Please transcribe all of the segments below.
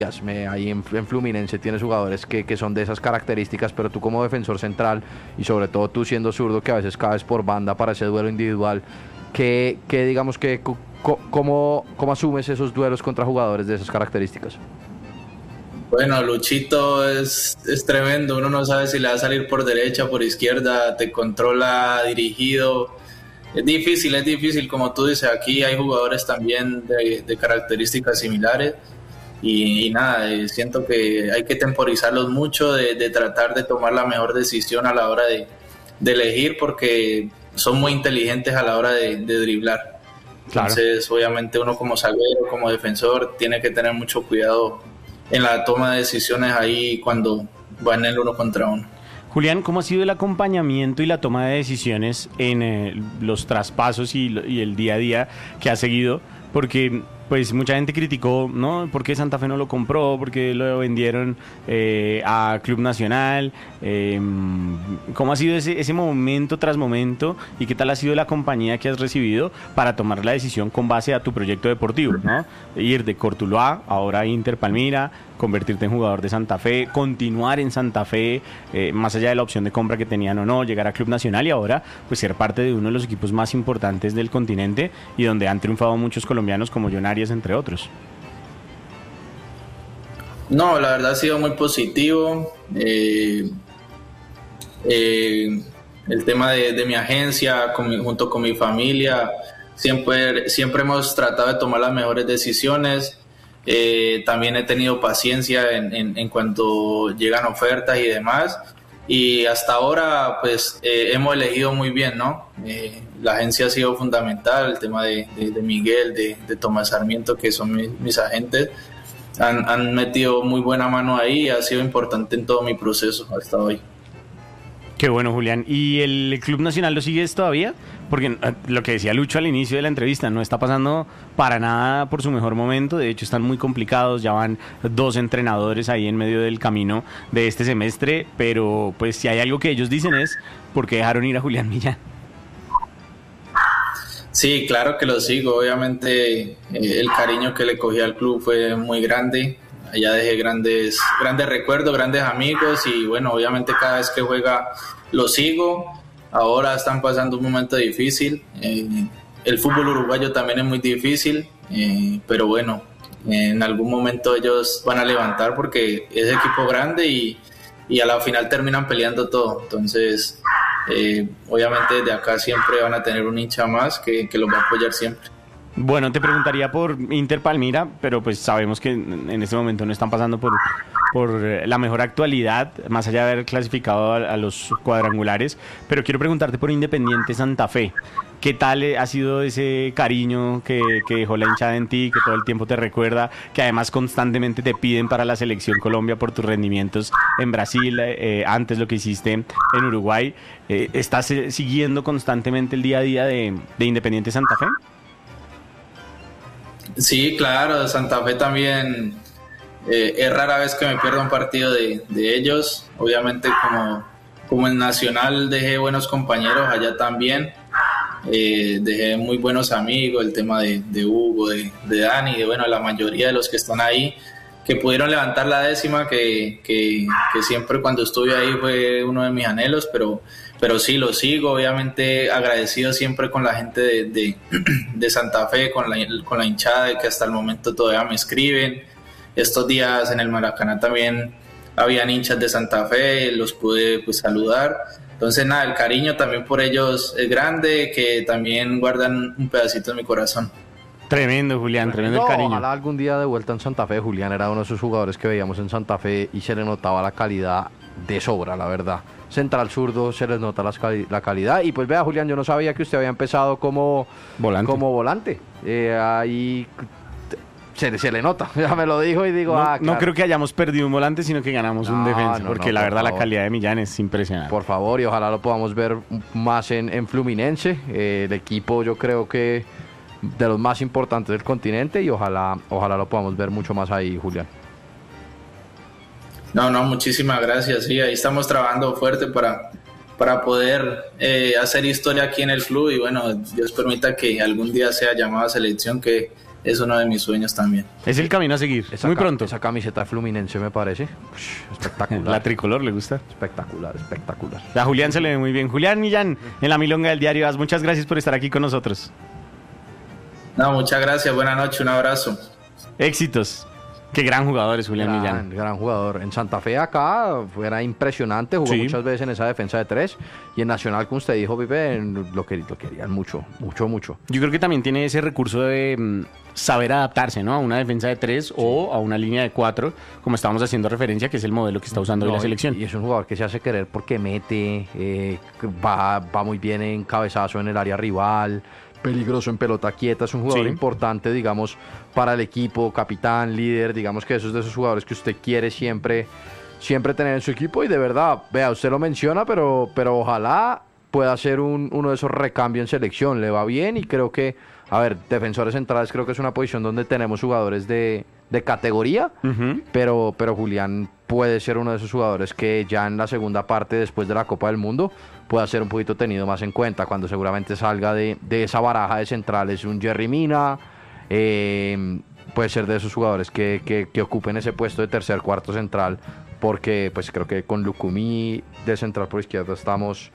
Ahí en Fluminense tienes jugadores que son de esas características, pero tú como defensor central y sobre todo tú siendo zurdo que a veces caes por banda para ese duelo individual, que digamos que ¿cómo asumes esos duelos contra jugadores de esas características? Bueno, Luchito es tremendo, uno no sabe si le va a salir por derecha, por izquierda, te controla dirigido. Es difícil, como tú dices, aquí hay jugadores también de características similares y nada, siento que hay que temporizarlos mucho, de tratar de tomar la mejor decisión a la hora de elegir, porque son muy inteligentes a la hora de driblar. Claro. Entonces, obviamente uno como zaguero, como defensor, tiene que tener mucho cuidado en la toma de decisiones ahí cuando va en el uno contra uno. Julián, ¿cómo ha sido el acompañamiento y la toma de decisiones en los traspasos y el día a día que ha seguido? Porque pues mucha gente criticó, ¿no? ¿Por qué Santa Fe no lo compró? ¿Por qué lo vendieron a Club Nacional? ¿Cómo ha sido ese momento tras momento? ¿Y qué tal ha sido la compañía que has recibido para tomar la decisión con base a tu proyecto deportivo, ¿no? Ir de Cortuluá, ahora a Inter Palmira, convertirte en jugador de Santa Fe, continuar en Santa Fe, más allá de la opción de compra que tenían o no, llegar a Club Nacional y ahora pues ser parte de uno de los equipos más importantes del continente y donde han triunfado muchos colombianos como John Arias, entre otros. No, la verdad ha sido muy positivo. El tema de mi agencia, junto con mi familia, siempre hemos tratado de tomar las mejores decisiones. También he tenido paciencia en cuanto llegan ofertas y demás, y hasta ahora pues hemos elegido muy bien, ¿no? La agencia ha sido fundamental, el tema de Miguel, de Tomás Sarmiento, que son mis agentes, han metido muy buena mano ahí y ha sido importante en todo mi proceso hasta hoy. Qué bueno, Julián. ¿Y el Club Nacional lo sigues todavía? Porque lo que decía Lucho al inicio de la entrevista, no está pasando para nada por su mejor momento. De hecho, están muy complicados. Ya van 2 entrenadores ahí en medio del camino de este semestre. Pero, pues, si hay algo que ellos dicen es ¿por qué dejaron ir a Julián Millán? Sí, claro que lo sigo. Obviamente, el cariño que le cogí al club fue muy grande. Allá dejé grandes recuerdos, grandes amigos y bueno, obviamente cada vez que juega lo sigo. Ahora están pasando un momento difícil. El fútbol uruguayo también es muy difícil, pero bueno, en algún momento ellos van a levantar porque es equipo grande y a la final terminan peleando todo. Entonces, obviamente desde acá siempre van a tener un hincha más que los va a apoyar siempre. Bueno, te preguntaría por Inter Palmira, pero pues sabemos que en este momento no están pasando por la mejor actualidad, más allá de haber clasificado a los cuadrangulares, pero quiero preguntarte por Independiente Santa Fe. ¿Qué tal ha sido ese cariño que dejó la hinchada en ti, que todo el tiempo te recuerda, que además constantemente te piden para la Selección Colombia por tus rendimientos en Brasil, antes lo que hiciste en Uruguay? ¿Estás siguiendo constantemente el día a día de Independiente Santa Fe? Sí, claro, Santa Fe también. Es rara vez que me pierdo un partido de ellos. Obviamente como en Nacional dejé buenos compañeros, allá también. Dejé muy buenos amigos, el tema de Hugo, de Dani, de bueno, la mayoría de los que están ahí, que pudieron levantar la décima, que siempre cuando estuve ahí fue uno de mis anhelos, pero sí, lo sigo, obviamente agradecido siempre con la gente de Santa Fe, con la hinchada, que hasta el momento todavía me escriben. Estos días en el Maracaná también habían hinchas de Santa Fe, los pude pues saludar. Entonces nada, el cariño también por ellos es grande, que también guardan un pedacito en mi corazón. Tremendo, Julián, tremendo el cariño. Ojalá algún día de vuelta en Santa Fe. Julián era uno de esos jugadores que veíamos en Santa Fe y se le notaba la calidad de sobra, la verdad. Central zurdo, se les nota la calidad. Y pues vea, Julián, yo no sabía que usted había empezado como volante. Ahí se le nota, ya me lo dijo y digo, claro. No creo que hayamos perdido un volante, sino que ganamos un defensa, porque la verdad la calidad de Millán es impresionante. Por favor, y ojalá lo podamos ver más en Fluminense. El equipo yo creo que de los más importantes del continente y ojalá lo podamos ver mucho más ahí, Julián. No, muchísimas gracias. Sí, ahí estamos trabajando fuerte para poder hacer historia aquí en el club y bueno, Dios permita que algún día sea llamado a selección, que es uno de mis sueños también. Es el camino a seguir, muy pronto. Esa camiseta de Fluminense me parece espectacular. La tricolor le gusta. Espectacular. A Julián se le ve muy bien. Julián Millán, en la Milonga del Diario AS, muchas gracias por estar aquí con nosotros. No, muchas gracias, buenas noches, un abrazo. Éxitos. Qué gran jugador es Julián Millán. Gran jugador. En Santa Fe acá era impresionante, jugó muchas veces en esa defensa de 3 y en Nacional, como usted dijo, Pipe, lo querían mucho. Yo creo que también tiene ese recurso de saber adaptarse, ¿no? A una defensa de 3 o a una línea de 4, como estábamos haciendo referencia, que es el modelo que está usando hoy la selección. Y es un jugador que se hace querer porque mete, va muy bien en cabezazo en el área rival, peligroso en pelota quieta, es un jugador importante, digamos, para el equipo, capitán, líder, digamos que esos de esos jugadores que usted quiere siempre tener en su equipo y de verdad, vea, usted lo menciona, pero ojalá pueda ser uno de esos recambios en selección, le va bien y creo que, a ver, defensores centrales creo que es una posición donde tenemos jugadores de categoría, pero Julián puede ser uno de esos jugadores que ya en la segunda parte, después de la Copa del Mundo, pueda ser un poquito tenido más en cuenta cuando seguramente salga de esa baraja de centrales, un Jerry Mina, puede ser de esos jugadores que ocupen ese puesto de tercer, cuarto central, porque pues creo que con Lucumí de central por izquierda estamos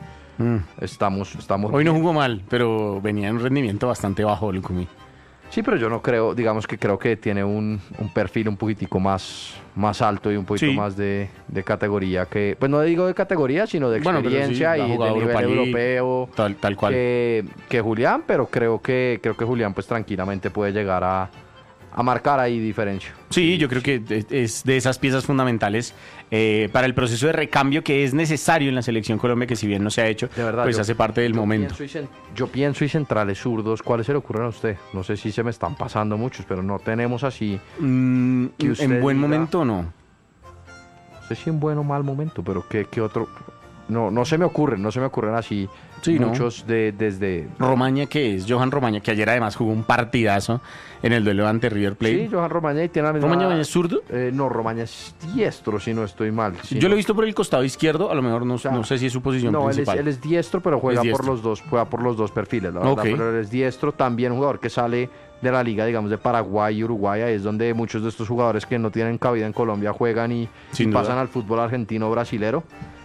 Hoy no jugó mal, pero venía en un rendimiento bastante bajo Lucumí. Sí, pero yo no creo, digamos que creo que tiene un perfil un poquitico más alto y un poquito más de categoría que, pues no digo de categoría, sino de experiencia y de nivel europeo, tal cual. Que Julián, pero creo que Julián pues tranquilamente puede llegar a marcar ahí diferencia. Sí, yo creo que es de esas piezas fundamentales para el proceso de recambio que es necesario en la selección Colombia, que si bien no se ha hecho, de verdad, pues hace parte del momento. Yo pienso y centrales zurdos, ¿cuáles se le ocurren a usted? No sé si se me están pasando muchos, pero no tenemos así. En buen momento no. No sé si en buen o mal momento, pero ¿qué otro? No se me ocurren así muchos desde... Romaña, que es Johan Romaña, que ayer además jugó un partidazo en el duelo ante River Plate. Sí, Johan Romaña y tiene la misma... ¿Romaña es zurdo? No, Romaña es diestro, si no estoy mal. Yo lo he visto por el costado izquierdo, a lo mejor no sé si es su posición principal. Él es diestro, pero juega por los dos perfiles, la verdad, pero él es diestro, también un jugador que sale de la liga, digamos, de Paraguay y Uruguay, ahí es donde muchos de estos jugadores que no tienen cabida en Colombia juegan y pasan al fútbol argentino o brasilero.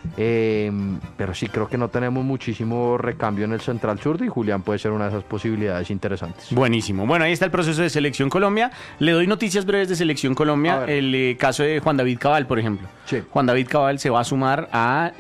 Pero sí creo que no tenemos muchísimo recambio en el central zurdo y Julián puede ser una de esas posibilidades interesantes. Buenísimo. Bueno, ahí está el proceso de Selección Colombia. Le doy noticias breves de Selección Colombia. El caso de Juan David Cabal, por ejemplo. Sí. Juan David Cabal se va a sumar a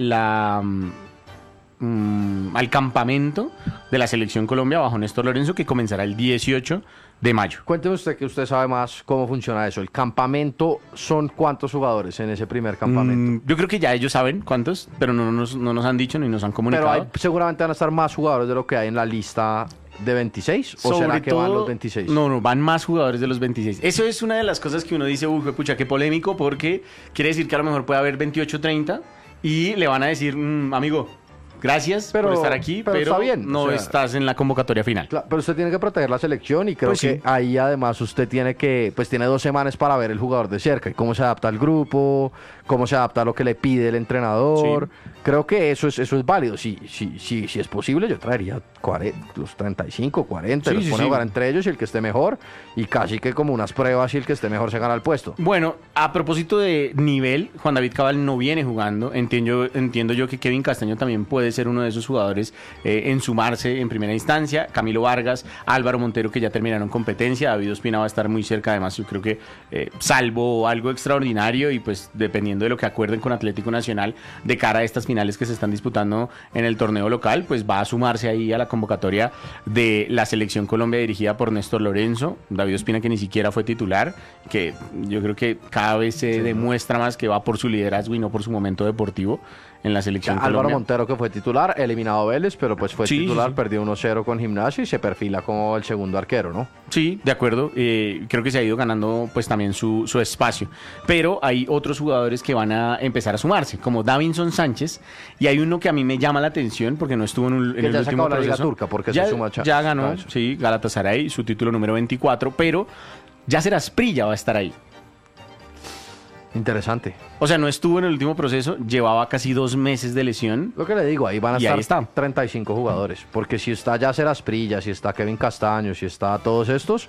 al campamento de la Selección Colombia bajo Néstor Lorenzo, que comenzará el 18 de mayo. Cuénteme usted, que usted sabe más cómo funciona eso. ¿El campamento son cuántos jugadores en ese primer campamento? Yo creo que ya ellos saben cuántos, pero no nos han dicho ni nos han comunicado. Pero seguramente van a estar más jugadores de lo que hay en la lista de 26, ¿o será que van los 26? No, van más jugadores de los 26. Eso es una de las cosas que uno dice, pucha, qué polémico, porque quiere decir que a lo mejor puede haber 28, 30 y le van a decir, amigo, gracias por estar aquí, pero está bien, estás en la convocatoria final. Claro, pero usted tiene que proteger la selección y creo que ahí además usted tiene que, tiene 2 semanas para ver el jugador de cerca y cómo se adapta al grupo, cómo se adapta a lo que le pide el entrenador. Creo que eso es válido. Si es posible, yo traería los 35, 40, los pone a jugar entre ellos y el que esté mejor, y casi que como unas pruebas y el que esté mejor se gana el puesto. Bueno, a propósito de nivel, Juan David Cabal no viene jugando. Entiendo yo que Kevin Castaño también puede ser uno de esos jugadores en sumarse en primera instancia. Camilo Vargas, Álvaro Montero, que ya terminaron competencia. David Ospina va a estar muy cerca, además yo creo que salvo algo extraordinario y pues dependiendo de lo que acuerden con Atlético Nacional de cara a estas finales que se están disputando en el torneo local, pues va a sumarse ahí a la convocatoria de la Selección Colombia dirigida por Néstor Lorenzo. David Ospina, que ni siquiera fue titular, que yo creo que cada vez se demuestra más que va por su liderazgo y no por su momento deportivo en la Selección Colombia. Álvaro Montero, que fue titular, eliminado Vélez, pero pues fue titular, perdió 1-0 con Gimnasia y se perfila como el segundo arquero, ¿no? Sí, de acuerdo. Creo que se ha ido ganando pues también su espacio. Pero hay otros jugadores que van a empezar a sumarse, como Davinson Sánchez, y hay uno que a mí me llama la atención porque no estuvo en el último proceso. La Liga Turca, porque ya, se suma ya ganó, Galatasaray, su título número 24, pero Yasser Asprilla va a estar ahí. Interesante. O sea, no estuvo en el último proceso, llevaba casi 2 meses de lesión. Lo que le digo, ahí van a estar 35 jugadores, porque si está Yasser Asprilla, si está Kevin Castaño, si está todos estos,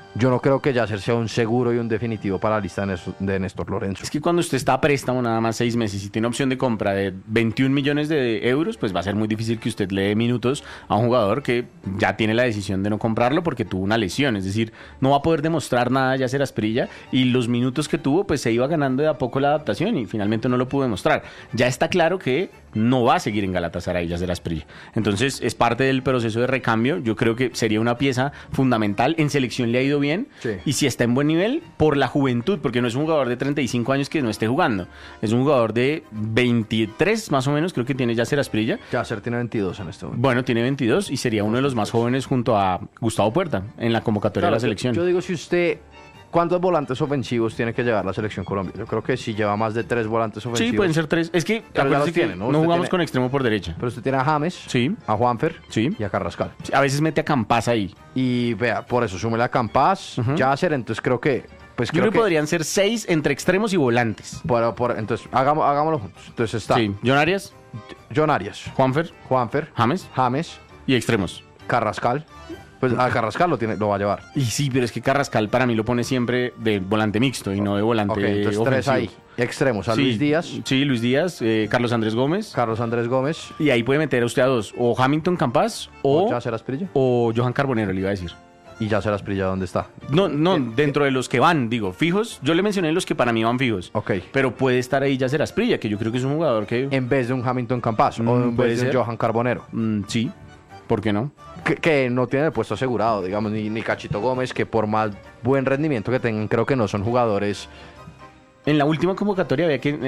yo no creo que Yasser sea un seguro y un definitivo para la lista de Néstor Lorenzo. Es que cuando usted está a préstamo nada más 6 meses y tiene opción de compra de 21 millones de euros, pues va a ser muy difícil que usted le dé minutos a un jugador que ya tiene la decisión de no comprarlo porque tuvo una lesión. Es decir, no va a poder demostrar nada Yasser Asprilla y los minutos que tuvo pues se iba ganando de a poco la adaptación y finalmente no lo pudo demostrar. Ya está claro que no va a seguir en Galatasaray Yasser Asprilla. Entonces es parte del proceso de recambio. Yo creo que sería una pieza fundamental. En selección le ha ido bien, sí. Y si está en buen nivel por la juventud, porque no es un jugador de 35 años que no esté jugando, es un jugador de 23 más o menos, creo que tiene Yasser Asprilla. Yasser tiene 22 en este momento. Bueno, tiene 22 y sería uno de los más jóvenes junto a Gustavo Puerta en la convocatoria de la selección. Yo digo, si usted, ¿cuántos volantes ofensivos tiene que llevar la selección Colombia? Yo creo que si lleva más de 3 volantes ofensivos. Sí, pueden ser 3. Es que Pero ya los acuérdese que tiene, ¿no? no Usted jugamos tiene- con extremo por derecha. Pero usted tiene a James, Sí. a Juanfer Sí. y a Carrascal. Sí, a veces mete a Campas ahí. Y vea, por eso súmele a Campas, Yasser, entonces creo que... Pues Yo creo creo que que podrían ser 6 entre extremos y volantes. entonces, hagámoslo juntos. Entonces está Sí, John Arias, John Arias, Juanfer, Juanfer, James James, y extremos. Carrascal. Pues a Carrascal lo va a llevar. Y sí, pero es que Carrascal para mí lo pone siempre de volante mixto y no de volante Ok, entonces 3 ofensivo. ahí. Extremos, a Sí, Luis Díaz, Sí, Luis Díaz, Carlos Andrés Gómez. Carlos Andrés Gómez, Y ahí puede meter a usted a 2. O Hamilton Campas o Yasser Asprilla. o Johan Carbonero, le iba a decir. Y Yasser Asprilla, ¿dónde está? No, dentro de los que van, digo, fijos. Yo le mencioné los que para mí van fijos. Ok. Pero puede estar ahí Yasser Asprilla, que yo creo que es un jugador que... En vez de un Hamilton Campas o en puede vez de un ser. Johan Carbonero. Sí, ¿por qué no? Que no tiene el puesto asegurado, digamos, ni Cachito Gómez, que por más buen rendimiento que tengan, creo que no son jugadores. En la última convocatoria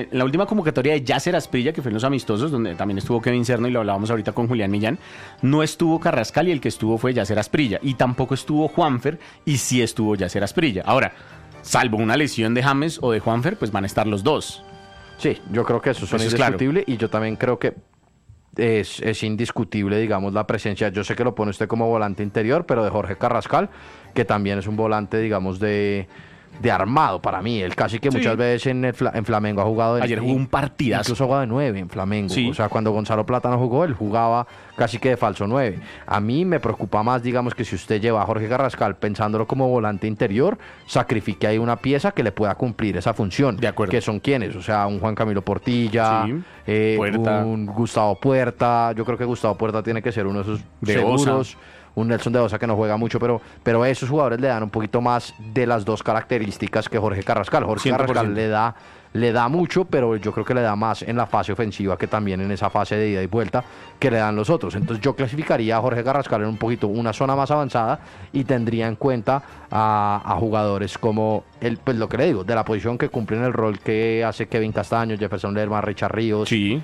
de Yasser Asprilla, que fue en los amistosos, donde también estuvo Kevin Cerno y lo hablábamos ahorita con Julián Millán, no estuvo Carrascal y el que estuvo fue Yasser Asprilla. Y tampoco estuvo Juanfer y sí estuvo Yasser Asprilla. Ahora, salvo una lesión de James o de Juanfer, pues van a estar los dos. Sí, yo creo que eso son Eso es claro. indiscutible y yo también creo que es indiscutible, digamos, la presencia. Yo sé que lo pone usted como volante interior, pero de Jorge Carrascal, que también es un volante, digamos, de armado para mí. Él casi que Sí. muchas veces en Flamengo ha jugado. Ayer jugó un partidazo. Incluso jugaba de 9 en Flamengo. Sí. O sea, cuando Gonzalo Plata no jugó, él jugaba casi que de falso 9. A mí me preocupa más, digamos, que si usted lleva a Jorge Carrascal pensándolo como volante interior, sacrifique ahí una pieza que le pueda cumplir esa función. De acuerdo. Que son quienes, o sea, un Juan Camilo Portilla, Sí. Puerta. un Gustavo Puerta. Yo creo que Gustavo Puerta tiene que ser uno de esos De seguros. Osa. Un Nelson de Osa que no juega mucho, pero esos jugadores le dan un poquito más de las dos características que Jorge Carrascal. Jorge 100%. Carrascal le da mucho, pero yo creo que le da más en la fase ofensiva que también en esa fase de ida y vuelta que le dan los otros. Entonces yo clasificaría a Jorge Carrascal en un poquito una zona más avanzada y tendría en cuenta a jugadores como pues lo que le digo, de la posición que cumplen el rol que hace Kevin Castaño, Jefferson Lerma, Richard Ríos. Sí.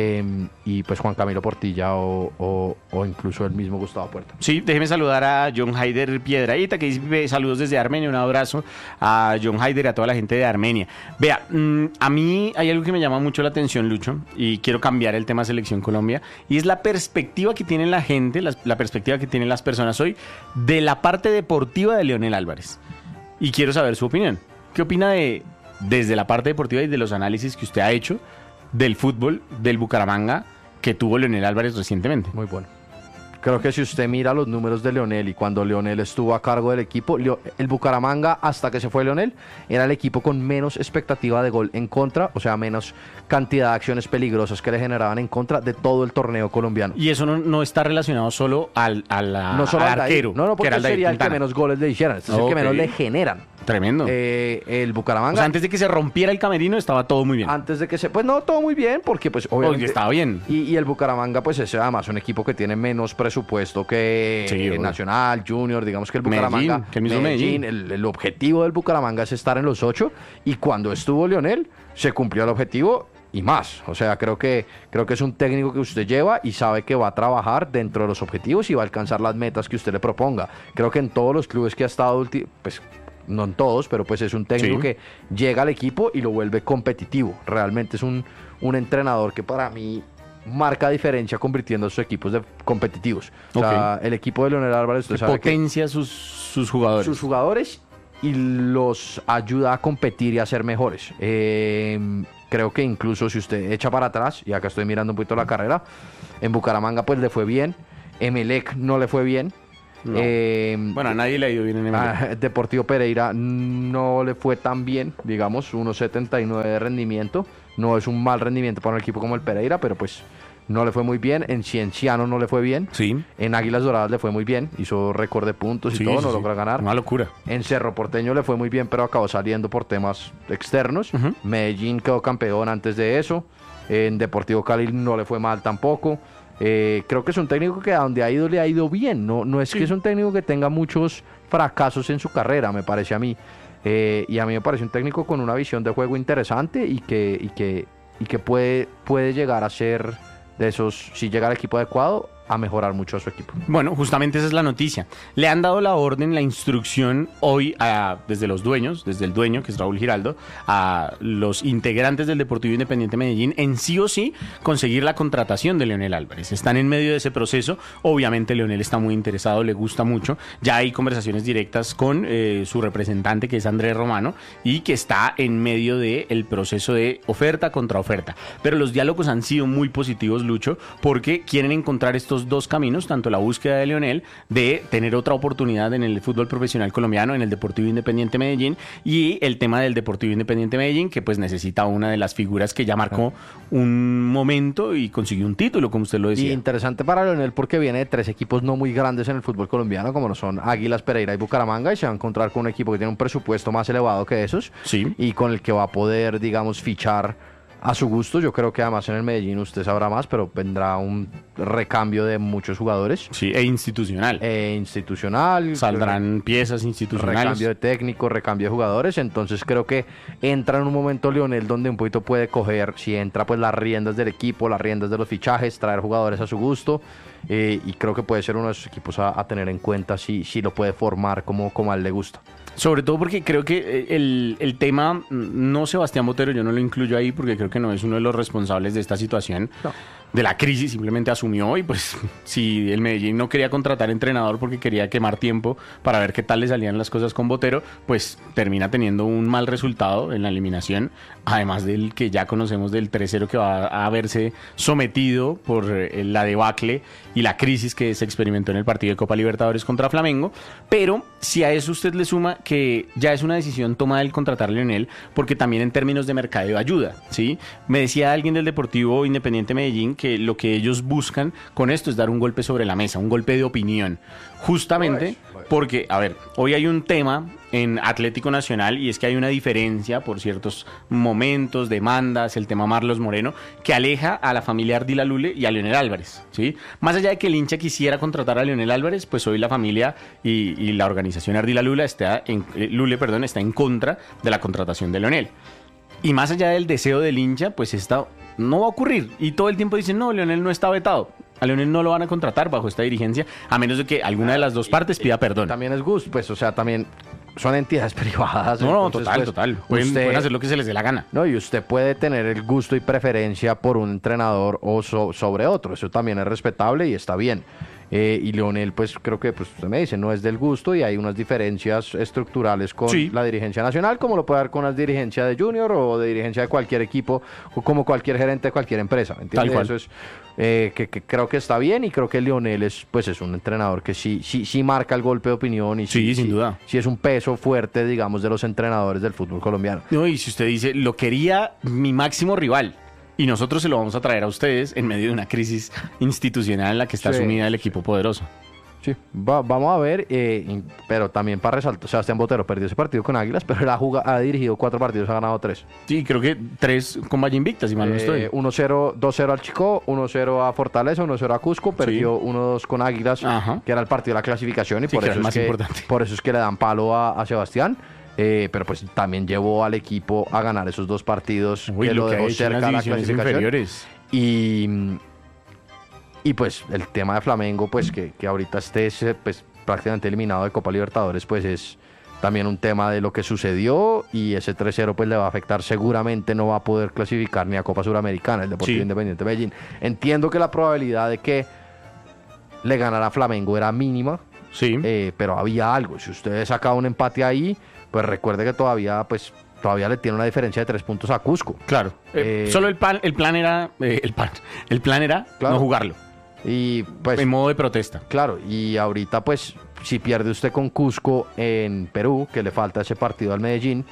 Y pues Juan Camilo Portilla o incluso el mismo Gustavo Puerta. Sí, déjeme saludar a John Haider Piedraíta, que dice saludos desde Armenia, un abrazo a John Haider y a toda la gente de Armenia. Vea, a mí hay algo que me llama mucho la atención, Lucho, y quiero cambiar el tema Selección Colombia, y es la perspectiva que tiene la gente, la perspectiva que tienen las personas hoy de la parte deportiva de Leonel Álvarez. Y quiero saber su opinión. ¿Qué opina desde la parte deportiva y de los análisis que usted ha hecho del fútbol del Bucaramanga que tuvo Leonel Álvarez recientemente? Muy bueno. Creo que si usted mira los números de Leonel y cuando Leonel estuvo a cargo del equipo, el Bucaramanga, hasta que se fue Leonel, era el equipo con menos expectativa de gol en contra, o sea, menos cantidad de acciones peligrosas que le generaban en contra de todo el torneo colombiano. Y eso no está relacionado solo al No solo al arquero. No, que porque era él Aldair sería el que Quintana. menos goles le hicieran, este es el que Ok. menos le generan. Tremendo. El O Bucaramanga, sea, antes de que se rompiera el camerino estaba todo muy bien. antes de que se... Pues no, todo muy bien, porque pues obviamente... Porque estaba bien. Y el Bucaramanga, pues es además un equipo que tiene menos presupuesto que Sí, obvio. Nacional, Junior, digamos que el Bucaramanga... Medellín, que el mismo Medellín. El objetivo del Bucaramanga es estar en los 8, y cuando estuvo Leonel, se cumplió el objetivo y más. O sea, creo que es un técnico que usted lleva y sabe que va a trabajar dentro de los objetivos y va a alcanzar las metas que usted le proponga. Creo que en todos los clubes que ha estado, pues no en todos, pero pues es un técnico Sí. que llega al equipo y lo vuelve competitivo. Realmente es un entrenador que para mí marca diferencia convirtiendo a sus equipos de competitivos. O sea, el equipo de Leonel Álvarez, usted sabe que Potencia sus jugadores. sus jugadores y los ayuda a competir y a ser mejores. Creo que incluso si usted echa para atrás, y acá estoy mirando un poquito la carrera, en Bucaramanga pues le fue bien, Emelec no le fue bien, No. Bueno, a nadie le ha ido bien en Emelec. Deportivo Pereira no le fue tan bien, digamos, 1.79 de rendimiento. No es un mal rendimiento para un equipo como el Pereira, pero pues no le fue muy bien. En Cienciano no le fue bien. Sí. En Águilas Doradas le fue muy bien. Hizo récord de puntos y todo, no logró ganar. Una locura. En Cerro Porteño le fue muy bien, pero acabó saliendo por temas externos. Medellín quedó campeón antes de eso. En Deportivo Cali no le fue mal tampoco. Creo que es un técnico que a donde ha ido le ha ido bien. No es que es un técnico que tenga muchos fracasos en su carrera, me parece a mí. Y a mí me parece un técnico con una visión de juego interesante y que puede llegar a ser de esos, si llega al equipo adecuado, a mejorar mucho a su equipo. Bueno, justamente esa es la noticia. Le han dado la orden, la instrucción hoy desde los dueños, desde el dueño, que es Raúl Giraldo, a los integrantes del Deportivo Independiente Medellín, en sí o sí conseguir la contratación de Leonel Álvarez. Están en medio de ese proceso. Obviamente Leonel está muy interesado, le gusta mucho. Ya hay conversaciones directas con su representante, que es Andrés Romano, y que está en medio del proceso de oferta contra oferta. Pero los diálogos han sido muy positivos, Lucho, porque quieren encontrar estos dos caminos, tanto la búsqueda de Leonel de tener otra oportunidad en el fútbol profesional colombiano, en el Deportivo Independiente Medellín, y el tema del Deportivo Independiente Medellín, que pues necesita una de las figuras que ya marcó un momento y consiguió un título, como usted lo decía. Y interesante para Leonel porque viene de 3 equipos no muy grandes en el fútbol colombiano, como no son Águilas, Pereira y Bucaramanga, y se va a encontrar con un equipo que tiene un presupuesto más elevado que esos, sí, y con el que va a poder, digamos, fichar a su gusto. Yo creo que además en el Medellín usted sabrá más, pero vendrá un recambio de muchos jugadores. Sí, institucional. Institucional. Saldrán piezas institucionales. Recambio de técnico, recambio de jugadores. Entonces creo que entra en un momento Leonel donde un poquito puede coger, si entra, pues las riendas del equipo, las riendas de los fichajes, traer jugadores a su gusto. Y creo que puede ser uno de esos equipos a tener en cuenta si lo puede formar como a él le gusta. Sobre todo porque creo que el tema, no Sebastián Botero, yo no lo incluyo ahí porque creo que no es uno de los responsables de esta situación, de la crisis, simplemente asumió, y pues si el Medellín no quería contratar entrenador porque quería quemar tiempo para ver qué tal le salían las cosas con Botero, pues termina teniendo un mal resultado en la eliminación, además del que ya conocemos del 3-0 que va a haberse sometido por la debacle y la crisis que se experimentó en el partido de Copa Libertadores contra Flamengo. Pero si a eso usted le suma que ya es una decisión tomada el contratar a Leonel, porque también en términos de mercadeo ayuda, ¿sí? Me decía alguien del Deportivo Independiente Medellín que lo que ellos buscan con esto es dar un golpe sobre la mesa, un golpe de opinión, justamente porque, a ver, hoy hay un tema en Atlético Nacional y es que hay una diferencia por ciertos momentos, demandas, el tema Marlos Moreno, que aleja a la familia Ardila Lule y a Leonel Álvarez, ¿sí? Más allá de que el hincha quisiera contratar a Leonel Álvarez, pues hoy la familia y la organización Ardila Lule está en contra de la contratación de Leonel. Y más allá del deseo del hincha, pues esta no va a ocurrir. Y todo el tiempo dicen, no, Leonel no está vetado. A Leonel no lo van a contratar bajo esta dirigencia, a menos de que alguna de las dos partes pida perdón. También es gusto, pues, o sea, también son entidades privadas. No, entonces, total. Pueden hacer lo que se les dé la gana. No, y usted puede tener el gusto y preferencia por un entrenador o sobre otro. Eso también es respetable y está bien. Y Leonel, pues creo que pues, usted me dice, no es del gusto y hay unas diferencias estructurales con la dirigencia nacional, como lo puede haber con la dirigencia de Junior o de dirigencia de cualquier equipo o como cualquier gerente de cualquier empresa. ¿Entiendes? Tal cual. Eso es que creo que está bien y creo que Leonel es un entrenador que sí marca el golpe de opinión y sin duda. Sí es un peso fuerte, digamos, de los entrenadores del fútbol colombiano. No, y si usted dice, lo quería mi máximo rival, y nosotros se lo vamos a traer a ustedes en medio de una crisis institucional en la que está sumida el equipo poderoso. Sí, vamos a ver, pero también para resaltar, Sebastián Botero perdió ese partido con Águilas, pero él ha dirigido 4 partidos, ha ganado 3. Sí, creo que 3 con Valle Invicta, si mal no estoy. 1-0, 2-0 al Chico, 1-0 a Fortaleza, 1-0 a Cusco, perdió 1-2 con Águilas, que era el partido de la clasificación, y por eso es que le dan palo a Sebastián. Pero pues también llevó al equipo a ganar esos 2 partidos que lo dejó cerca de la clasificación. Y pues el tema de Flamengo, pues que ahorita esté pues, prácticamente eliminado de Copa Libertadores, pues es también un tema de lo que sucedió, y ese 3-0 pues le va a afectar, seguramente no va a poder clasificar ni a Copa Suramericana el Deportivo Independiente Medellín. Entiendo que la probabilidad de que le ganara a Flamengo era mínima, pero había algo. Si usted saca un empate ahí, pues recuerde que todavía le tiene una diferencia de 3 puntos a Cusco. Claro. Solo el plan era claro, no jugarlo. Y pues En modo de protesta. claro, y ahorita pues si pierde usted con Cusco en Perú, que le falta ese partido al Medellín,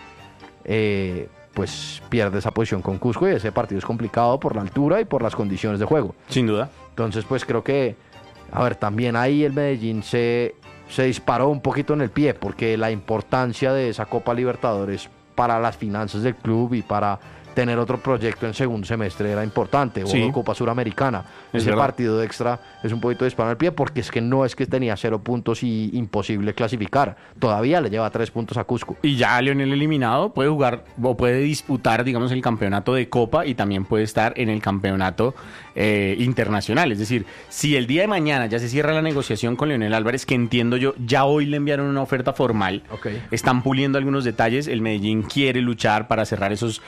pues pierde esa posición con Cusco y ese partido es complicado por la altura y por las condiciones de juego. Sin duda. Entonces pues creo que, a ver, también ahí el Medellín se disparó un poquito en el pie, porque la importancia de esa Copa Libertadores para las finanzas del club y para tener otro proyecto en segundo semestre era importante, Sí. o Copa Suramericana. Es Ese verdad. partido extra es un poquito de disparo en el pie, porque es que no es que tenía 0 puntos y imposible clasificar, todavía le lleva 3 puntos a Cusco. Y ya Leonel eliminado puede jugar o puede disputar, digamos, el campeonato de Copa y también puede estar en el campeonato internacional. Es decir, si el día de mañana ya se cierra la negociación con Leonel Álvarez, que entiendo yo, ya hoy le enviaron una oferta formal, Ok. están puliendo algunos detalles, el Medellín quiere luchar para cerrar esos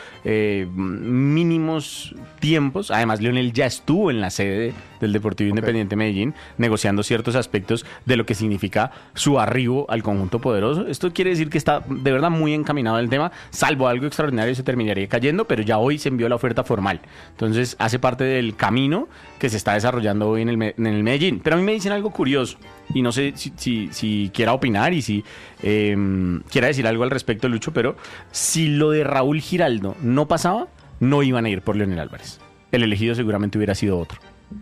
mínimos tiempos. Además, Leonel ya estuvo en la sede del Deportivo Independiente Medellín negociando ciertos aspectos de lo que significa su arribo al conjunto poderoso. Esto quiere decir que está de verdad muy encaminado el tema, salvo algo extraordinario se terminaría cayendo, pero ya hoy se envió la oferta formal. Entonces hace parte del camino que se está desarrollando hoy en el Medellín. Pero a mí me dicen algo curioso y no sé si quiera opinar y si quiera decir algo al respecto, Lucho, pero si lo de Raúl Giraldo no pasaba, no iban a ir por Leonel Álvarez. El elegido seguramente hubiera sido otro.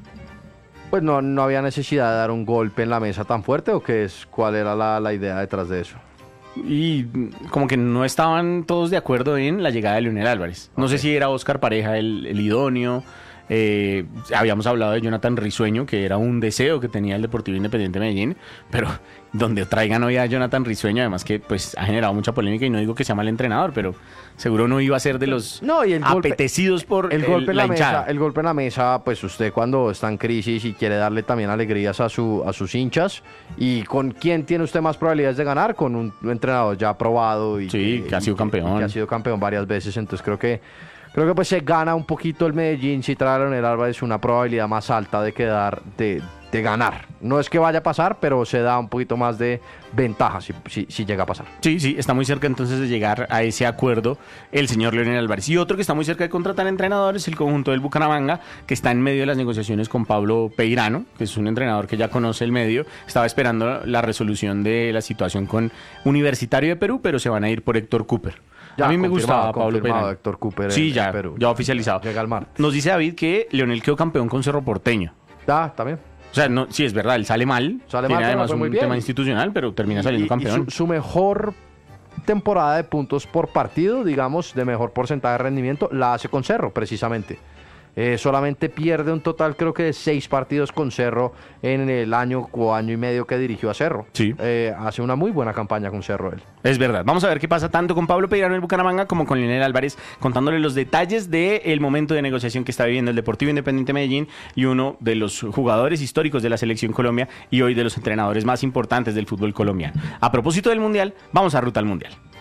Pues no había necesidad de dar un golpe en la mesa tan fuerte, ¿o qué es? ¿Cuál era la idea detrás de eso? Y como que no estaban todos de acuerdo en la llegada de Leonel Álvarez. No sé si era Óscar Pareja el idóneo. Habíamos hablado de Jonathan Risueño, que era un deseo que tenía el Deportivo Independiente Medellín, pero donde traigan hoy a Jonathan Risueño, además que pues ha generado mucha polémica, y no digo que sea mal entrenador, pero seguro no iba a ser de los No, y el golpe- apetecidos por El golpe en la la mesa, hinchada. el golpe en la mesa, pues usted cuando está en crisis y quiere darle también alegrías a sus hinchas, y con quién tiene usted más probabilidades de ganar, con un entrenador ya probado y Sí, que ha sido campeón. que ha sido campeón varias veces. Entonces creo que pues se gana un poquito el Medellín si trae a Leonel Álvarez, una probabilidad más alta de quedar, de ganar. No es que vaya a pasar, pero se da un poquito más de ventaja si llega a pasar. Sí, está muy cerca entonces de llegar a ese acuerdo el señor Leonel Álvarez. Y otro que está muy cerca de contratar entrenadores es el conjunto del Bucaramanga, que está en medio de las negociaciones con Pablo Peirano, que es un entrenador que ya conoce el medio. Estaba esperando la resolución de la situación con Universitario de Perú, pero se van a ir por Héctor Cooper. Ya, a mí me confirmado, gustaba Pablo confirmado, Peirano. Héctor Cooper Sí, en ya, Perú. ya oficializado. Llega el martes. Nos dice David que Leonel quedó campeón con Cerro Porteño. También. O sea, no, sí, es verdad, él sale mal. Sale Tiene mal, pero además fue muy un bien. tema institucional, pero termina saliendo Y campeón. su mejor temporada de puntos por partido, digamos, de mejor porcentaje de rendimiento, la hace con Cerro, precisamente. Solamente pierde un total, creo que de 6 partidos con Cerro en el año o año y medio que dirigió a Cerro. Sí. Hace una muy buena campaña con Cerro él. Es verdad. Vamos a ver qué pasa tanto con Pablo Peirano en el Bucaramanga como con Leonel Álvarez, contándole los detalles del momento de negociación que está viviendo el Deportivo Independiente Medellín y uno de los jugadores históricos de la Selección Colombia y hoy de los entrenadores más importantes del fútbol colombiano. A propósito del Mundial, vamos a ruta al Mundial.